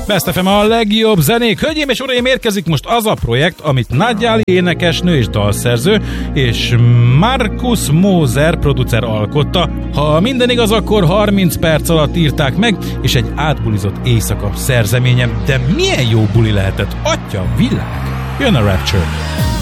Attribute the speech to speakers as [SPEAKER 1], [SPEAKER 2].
[SPEAKER 1] Best FM a legjobb zenék. Hölgyeim és uraim, érkezik most az a projekt, amit Nadjali énekesnő és dalszerző, és Markus Moser producer alkotta. Ha minden igaz, akkor 30 perc alatt írták meg, és egy átbulizott éjszaka szerzeménye. De milyen jó buli lehetett, atya világ! Jön a Rapture!